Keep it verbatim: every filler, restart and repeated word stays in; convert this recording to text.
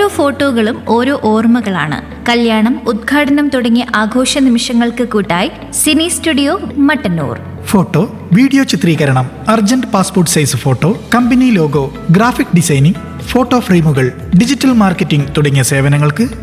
ഓരോ ഫോട്ടോകളും ഓരോ ഓർമ്മകളാണ്. കല്യാണം, ഉദ്ഘാടനം തുടങ്ങിയ ആഘോഷ നിമിഷങ്ങൾക്ക് കൂട്ടായി Sini studio Mattannur. Photo, video ചിത്രീകരണം, urgent passport size photo, company logo, graphic designing, photo ഫ്രെയിമുകൾ, ഡിജിറ്റൽ മാർക്കറ്റിംഗ് തുടങ്ങിയ സേവനങ്ങൾക്ക്